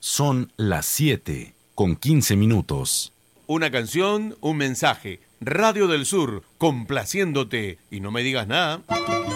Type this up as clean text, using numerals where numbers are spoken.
Son las 7:15. Una canción, un mensaje. Radio del Sur, complaciéndote. Y no me digas nada.